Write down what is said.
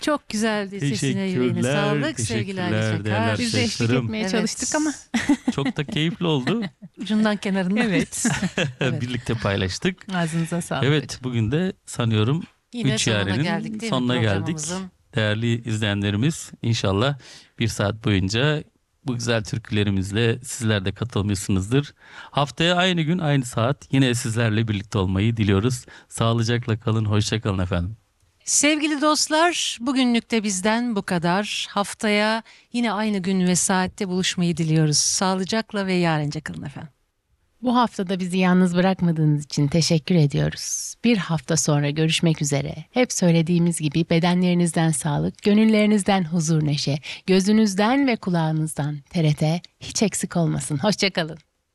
Çok güzeldi. Sesine yüreğine sağlık sevgili Ayla Çakar. Biz de eşlik etmeye çalıştık ama. Çok da keyifli oldu. Ucundan kenarından. Evet. Birlikte paylaştık. Ağzınıza sağlık. Evet, bugün de sanıyorum Yine 3 sonuna yarenin geldik değil mi sonuna geldik. programımızın? Değerli izleyenlerimiz, inşallah bir saat boyunca bu güzel türkülerimizle sizler de katılmışsınızdır. Haftaya aynı gün aynı saat yine sizlerle birlikte olmayı diliyoruz. Sağlıcakla kalın, hoşça kalın efendim. Sevgili dostlar, bugünlük de bizden bu kadar. Haftaya yine aynı gün ve saatte buluşmayı diliyoruz. Sağlıcakla ve yarınca kalın efendim. Bu haftada bizi yalnız bırakmadığınız için teşekkür ediyoruz. Bir hafta sonra görüşmek üzere. Hep söylediğimiz gibi bedenlerinizden sağlık, gönüllerinizden huzur neşe, gözünüzden ve kulağınızdan TRT hiç eksik olmasın. Hoşça kalın.